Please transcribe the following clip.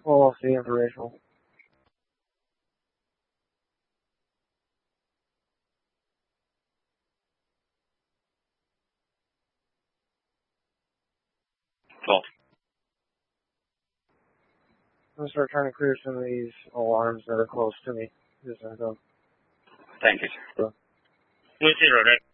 Well, the informational. Cool. I'm going to start trying to clear some of these alarms that are close to me. Thank you, sir. 20, right?